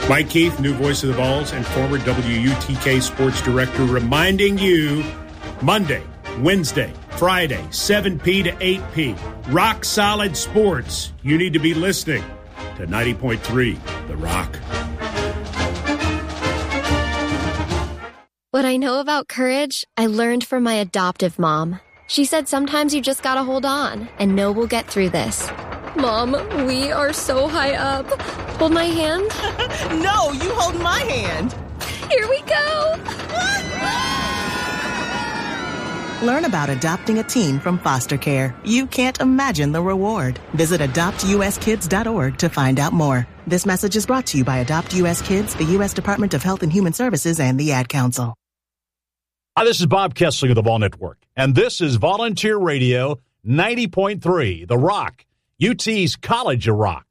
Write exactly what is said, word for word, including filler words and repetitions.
Mike Keith, new voice of the Vols and former W U T K sports director, reminding you Monday, Wednesday, Friday, seven p to eight p. Rock Solid Sports. You need to be listening to ninety point three The Rock. What I know about courage, I learned from my adoptive mom. She said sometimes you just gotta hold on and know we'll get through this. Mom, we are so high up. Hold my hand. No, you hold my hand. Here we go. Learn about adopting a teen from foster care. You can't imagine the reward. Visit adopt u s kids dot org to find out more. This message is brought to you by Adopt U S Kids, the U S Department of Health and Human Services, and the Ad Council. Hi, this is Bob Kessling of the Vol Network, and this is Volunteer Radio ninety point three, The Rock, U T's College of Rock.